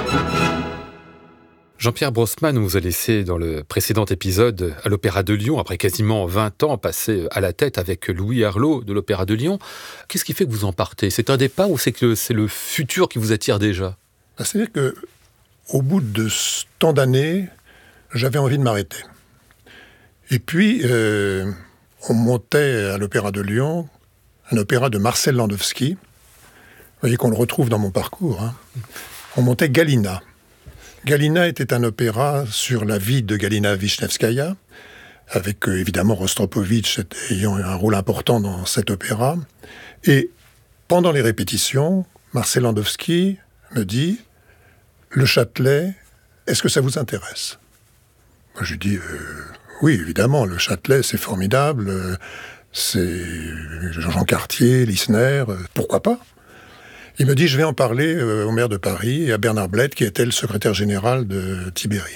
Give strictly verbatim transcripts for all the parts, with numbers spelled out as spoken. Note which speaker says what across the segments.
Speaker 1: Jean-Pierre Brossman nous a laissé dans le précédent épisode à l'Opéra de Lyon, après quasiment vingt ans passés à la tête avec Louis Herlaut de l'Opéra de Lyon. Qu'est-ce qui fait que vous en partez ? C'est un départ ou c'est que c'est le futur qui vous attire déjà ?
Speaker 2: C'est-à-dire qu'au bout de ce tant d'années, j'avais envie de m'arrêter. Et puis, euh, on montait à l'Opéra de Lyon un opéra de Marcel Landowski. Vous voyez qu'on le retrouve dans mon parcours. Hein. On montait Galina. Galina était un opéra sur la vie de Galina Wisniewskaïa, avec euh, évidemment Rostropovitch ayant un rôle important dans cet opéra. Et pendant les répétitions, Marcel Landowski me dit « Le Châtelet, est-ce que ça vous intéresse ?» Moi, je lui dis euh, « Oui, évidemment, le Châtelet, c'est formidable, euh, c'est Jean Cartier, Lisner, euh, pourquoi pas ?» Il me dit, je vais en parler euh, au maire de Paris et à Bernard Bled, qui était le secrétaire général de Tibéri.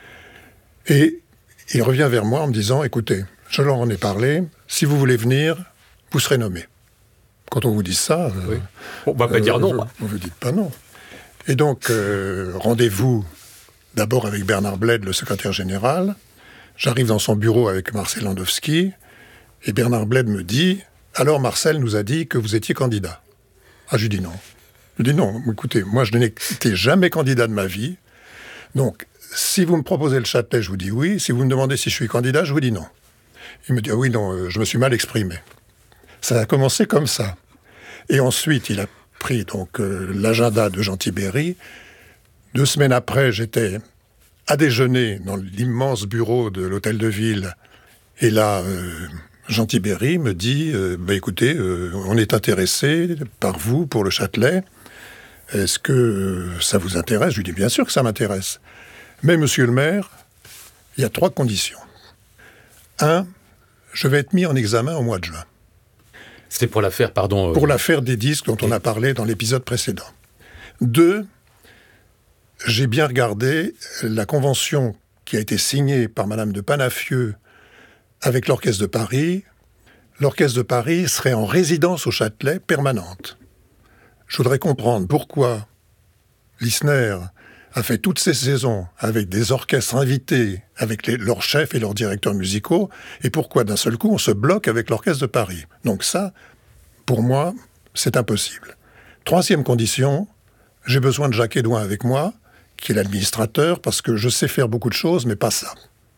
Speaker 2: Et il revient vers moi en me disant, écoutez, je leur en ai parlé, si vous voulez venir, vous serez nommé. Quand on vous dit ça... Euh,
Speaker 1: oui. On ne va pas euh, dire non.
Speaker 2: Vous ne vous dites pas non. Et donc, euh, rendez-vous d'abord avec Bernard Bled, le secrétaire général. J'arrive dans son bureau avec Marcel Landowski, et Bernard Bled me dit, alors Marcel nous a dit que vous étiez candidat. Ah, je lui dis non. Je lui dis non, écoutez, moi je n'ai été jamais candidat de ma vie. Donc, si vous me proposez le Châtelet, je vous dis oui. Si vous me demandez si je suis candidat, je vous dis non. Il me dit, ah oui, non, je me suis mal exprimé. Ça a commencé comme ça. Et ensuite, il a pris donc euh, l'agenda de Jean Tibéri. Deux semaines après, j'étais à déjeuner dans l'immense bureau de l'Hôtel de Ville. Et là... Euh, Jean Tibéri me dit euh, bah, « Écoutez, euh, on est intéressé par vous pour le Châtelet. Est-ce que euh, ça vous intéresse ?» Je lui dis « Bien sûr que ça m'intéresse. Mais monsieur le maire, il y a trois conditions. Un, je vais être mis en examen au mois de juin. »
Speaker 1: C'était pour l'affaire, pardon... Euh...
Speaker 2: Pour l'affaire des disques dont on a parlé dans l'épisode précédent. Deux, j'ai bien regardé la convention qui a été signée par Madame de Panafieux avec l'Orchestre de Paris. L'Orchestre de Paris serait en résidence au Châtelet permanente. Je voudrais comprendre pourquoi Lisner a fait toutes ces saisons avec des orchestres invités, avec les, leurs chefs et leurs directeurs musicaux, et pourquoi d'un seul coup on se bloque avec l'Orchestre de Paris. Donc ça, pour moi, c'est impossible. Troisième condition, j'ai besoin de Jacques Hédouin avec moi, qui est l'administrateur, parce que je sais faire beaucoup de choses, mais pas ça.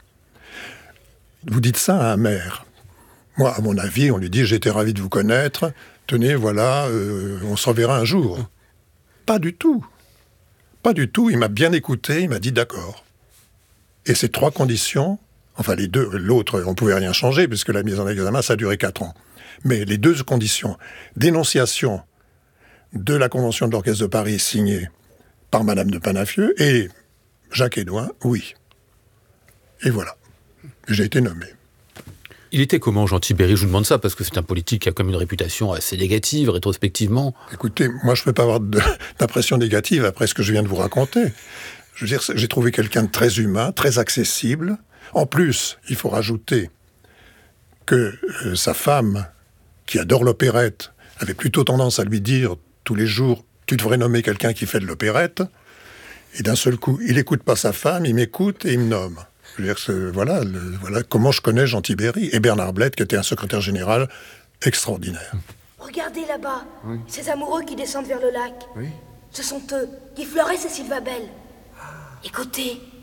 Speaker 2: Vous dites ça à un maire. Moi, à mon avis, on lui dit « J'ai été ravi de vous connaître. Tenez, voilà, euh, on se reverra un jour. » Pas du tout. Pas du tout. Il m'a bien écouté, il m'a dit « D'accord. » Et ces trois conditions, enfin les deux, l'autre, on ne pouvait rien changer, puisque la mise en examen, ça a duré quatre ans. Mais les deux conditions, dénonciation de la Convention de l'Orchestre de Paris signée par Madame de Panafieux et Jacques Hédouin, oui. Et voilà. J'ai été nommé.
Speaker 1: Il était comment, Jean Tibéri ? Je vous demande ça parce que c'est un politique qui a comme une réputation assez négative, rétrospectivement.
Speaker 2: Écoutez, moi je ne peux pas avoir de, d'impression négative après ce que je viens de vous raconter. Je veux dire, j'ai trouvé quelqu'un de très humain, très accessible. En plus, il faut rajouter que euh, sa femme, qui adore l'opérette, avait plutôt tendance à lui dire tous les jours « Tu devrais nommer quelqu'un qui fait de l'opérette ». Et d'un seul coup, il n'écoute pas sa femme, il m'écoute et il me nomme. Je veux dire, voilà, le, voilà comment je connais Jean Tibéri et Bernard Bled, qui était un secrétaire général extraordinaire.
Speaker 3: Regardez là-bas, oui. Ces amoureux qui descendent vers le lac. Oui. Ce sont eux, Guy Fleurès et Sylva Bell. Ah. Écoutez.